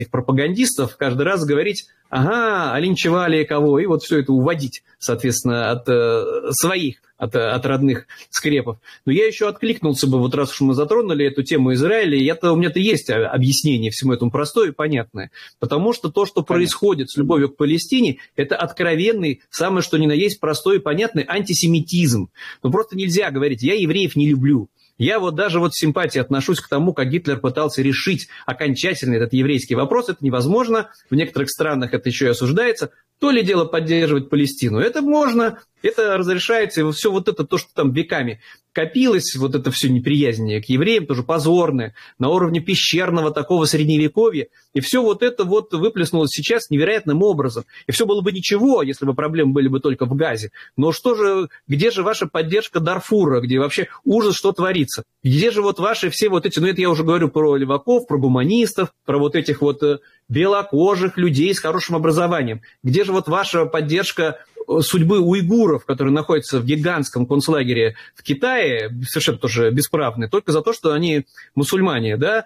пропагандистов каждый раз говорить, ага, линчевали кого, и вот все это уводить, соответственно, от своих, от родных скрепов. Но я еще откликнулся бы, вот раз уж мы затронули эту тему Израиля, у меня-то есть объяснение всему этому простое и понятное. Потому что то, что происходит с любовью к Палестине, это откровенный, самое что ни на есть простой и понятный антисемитизм. Ну просто нельзя говорить, я евреев не люблю. Я вот даже вот с симпатией отношусь к тому, как Гитлер пытался решить окончательно этот еврейский вопрос. Это невозможно. В некоторых странах это еще и осуждается. То ли дело поддерживать Палестину. Это можно, это разрешается. И все вот это, то, что там веками копилось, вот это все неприязнь к евреям, тоже позорное, на уровне пещерного такого средневековья. И все вот это вот выплеснулось сейчас невероятным образом. И все было бы ничего, если бы проблемы были бы только в Газе. Но что же, где же ваша поддержка Дарфура, где вообще ужас, что творится? Где же вот ваши все вот эти, ну это я уже говорю про леваков, про гуманистов, про вот этих вот белокожих людей с хорошим образованием? Где же вот ваша поддержка судьбы уйгуров, которые находятся в гигантском концлагере в Китае, совершенно тоже бесправные, только за то, что они мусульмане, да?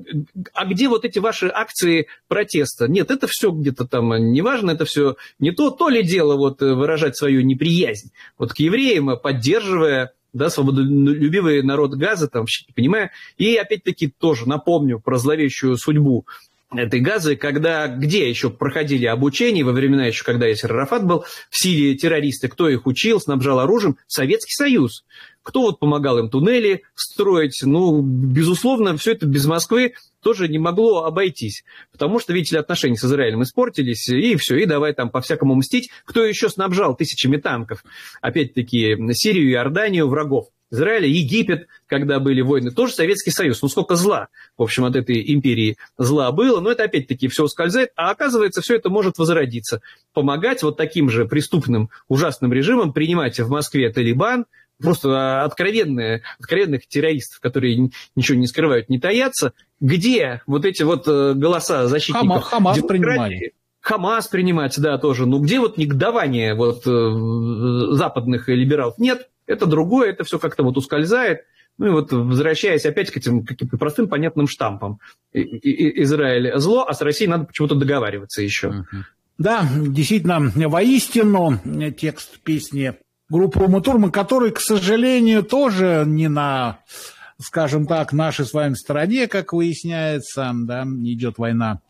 А где вот эти ваши акции протеста? Нет, это все где-то там неважно, это все не то ли дело вот выражать свою неприязнь вот к евреям, поддерживая, да, свободолюбивый народ Газа, там, не понимаю. И опять-таки тоже напомню про зловещую судьбу этой Газы, где еще проходили обучение, во времена еще, когда Ясер Арафат был в Сирии, террористы, кто их учил, снабжал оружием? Советский Союз. Кто вот помогал им туннели строить? Ну, безусловно, все это без Москвы тоже не могло обойтись. Потому что, видите ли, отношения с Израилем испортились, и все, и давай там по-всякому мстить. Кто еще снабжал тысячами танков? Опять-таки, Сирию и Иорданию врагов Израиля, Египет, когда были войны, тоже Советский Союз. Ну, сколько зла, в общем, от этой империи зла было, но это опять-таки все ускользает, а оказывается, все это может возродиться. Помогать вот таким же преступным, ужасным режимам, принимать в Москве Талибан, просто откровенных террористов, которые ничего не скрывают, не таятся. Где вот эти вот голоса защитников Хамас принимали. Хамас принимать, да, тоже. Ну, где вот негодование вот западных либералов? Нет. Это другое, это все как-то вот ускользает. Ну и вот возвращаясь опять к этим каким-то простым, понятным штампам. Израиль зло, а с Россией надо почему-то договариваться еще. Да, действительно, воистину текст песни группы Ума Турман, который, к сожалению, тоже не на, скажем так, нашей с вами стороне, как выясняется, да, идет война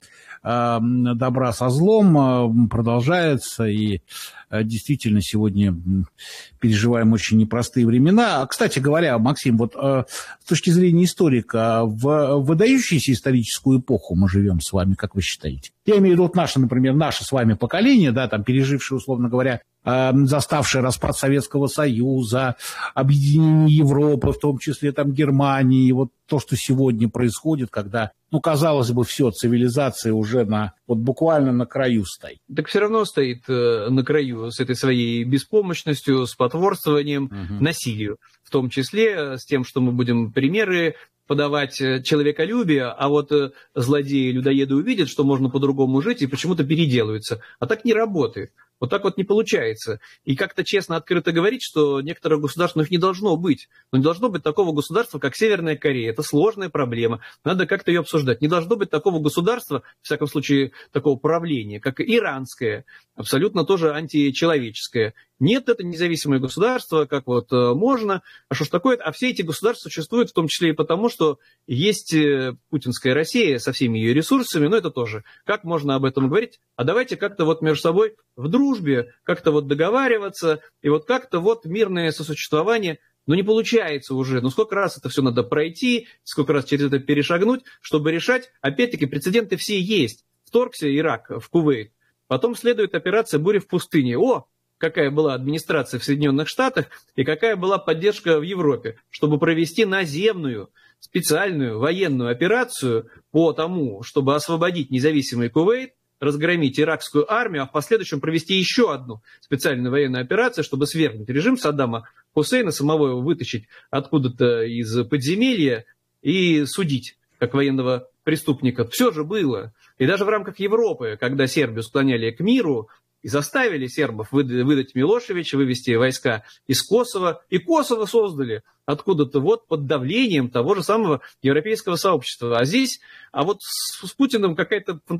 добра со злом, продолжается, и действительно сегодня переживаем очень непростые времена. Кстати говоря, Максим, вот с точки зрения историка, в выдающуюся историческую эпоху мы живем с вами, как вы считаете? Я имею в виду вот наше, например, наше с вами поколение, да, там, пережившее, условно говоря, заставшее распад Советского Союза, объединение Европы, в том числе там Германии, вот то, что сегодня происходит, когда, ну, казалось бы, все, цивилизация уже вот буквально на краю стоит. Так все равно стоит на краю с этой своей беспомощностью, с потворствованием, насилию, в том числе с тем, что мы будем примеры подавать человеколюбие, а вот злодеи, людоеды увидят, что можно по-другому жить, и почему-то переделываются. А так не работает. Вот так вот не получается. И как-то честно, открыто говорить, что некоторых государств их не должно быть. Но не должно быть такого государства, как Северная Корея. Это сложная проблема. Надо как-то ее обсуждать. Не должно быть такого государства, в всяком случае, такого правления, как иранское. Абсолютно тоже античеловеческое. Нет, это независимое государство, как вот можно. А что ж такое? А все эти государства существуют в том числе и потому, что есть путинская Россия со всеми ее ресурсами, но это тоже. Как можно об этом говорить? А давайте как-то вот между собой в дружбе, как-то вот договариваться, и вот как-то вот мирное сосуществование. Но не получается уже. Ну сколько раз это все надо пройти, сколько раз через это перешагнуть, чтобы решать. Опять-таки прецеденты все есть. Вторгся Ирак в Кувейт. Потом следует операция «Буря в пустыне». О, какая была администрация в Соединенных Штатах и какая была поддержка в Европе, чтобы провести наземную, специальную военную операцию по тому, чтобы освободить независимый Кувейт, разгромить иракскую армию, а в последующем провести еще одну специальную военную операцию, чтобы свергнуть режим Саддама Хусейна, самого его вытащить откуда-то из подземелья и судить как военного преступника. Все же было. И даже в рамках Европы, когда Сербию склоняли к миру, и заставили сербов выдать Милошевича, вывести войска из Косово. И Косово создали откуда-то вот под давлением того же самого европейского сообщества. А вот с Путиным какая-то